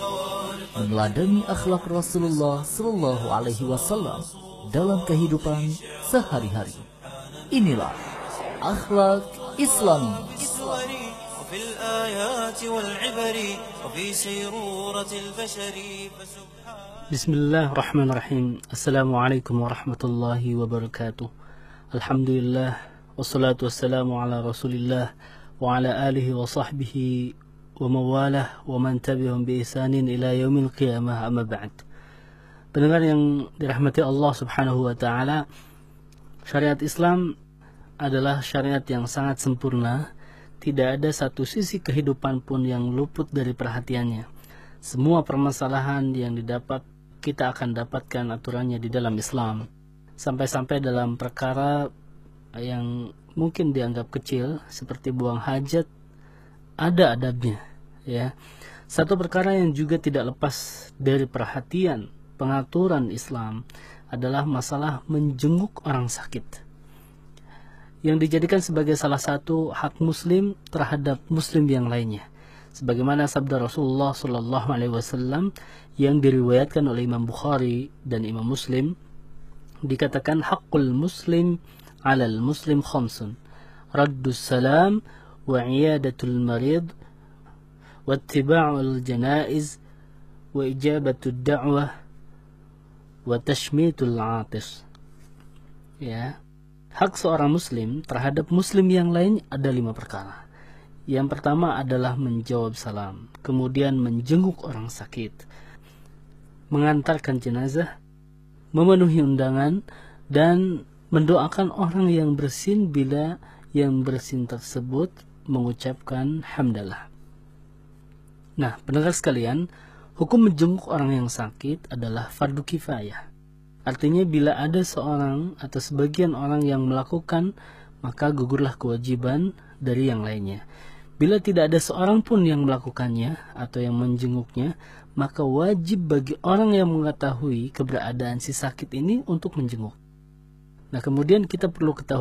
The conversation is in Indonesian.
meneladani akhlak Rasulullah Sallallahu Alaihi Wasallam dalam kehidupan sehari-hari. Inilah akhlak Islami. وفي الآيات والعبر وفي سيرورة البشر Bismillahirrahmanirrahim. Assalamualaikum warahmatullahi wabarakatuh. Alhamdulillah, wassalatu wassalamu ala rasulillah wa ala alihi wa sahbihi wa mawalah wa man tabi'ahum bi ihsanin ila yaumil qiyamah, amma ba'd. Pendengar yang dirahmati Allah subhanahu wa ta'ala, syariat Islam adalah syariat yang sangat sempurna. Tidak ada satu sisi kehidupan pun yang luput dari perhatiannya. Semua permasalahan yang didapat, kita akan dapatkan aturannya di dalam Islam. Sampai-sampai dalam perkara yang mungkin dianggap kecil, seperti buang hajat, ada adabnya. Ya. Satu perkara yang juga tidak lepas dari perhatian pengaturan Islam adalah masalah menjenguk orang sakit, yang dijadikan sebagai salah satu hak muslim terhadap muslim yang lainnya. Sebagaimana sabda Rasulullah Sallallahu Alaihi Wasallam yang diriwayatkan oleh Imam Bukhari dan Imam Muslim, dikatakan haqqul muslim 'alal muslim khamsun: raddus salam wa iyadatul marid wa ittiba'ul janaiz wa ijabatud da'wah wa tashmitul 'atis. Ya. Hak seorang muslim terhadap muslim yang lain ada 5 perkara. Yang pertama adalah menjawab salam, kemudian menjenguk orang sakit, mengantarkan jenazah, memenuhi undangan, dan mendoakan orang yang bersin bila yang bersin tersebut mengucapkan hamdalah. Nah, pendengar sekalian, hukum menjenguk orang yang sakit adalah fardu kifayah. Artinya bila ada seorang atau sebagian orang yang melakukan, maka gugurlah kewajiban dari yang lainnya. Bila tidak ada seorang pun yang melakukannya atau yang menjenguknya, maka wajib bagi orang yang mengetahui keberadaan si sakit ini untuk menjenguk. Nah, kemudian kita perlu ketahui